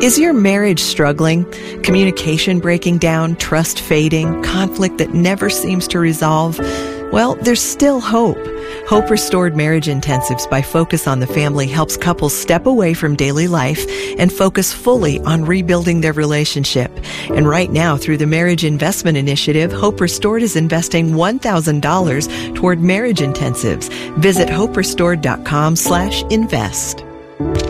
Is your marriage struggling? Communication breaking down, trust fading, conflict that never seems to resolve? Well, there's still hope. Hope Restored Marriage Intensives by Focus on the Family helps couples step away from daily life and focus fully on rebuilding their relationship. And right now, through the Marriage Investment Initiative, Hope Restored is investing $1,000 toward marriage intensives. Visit hoperestored.com/invest.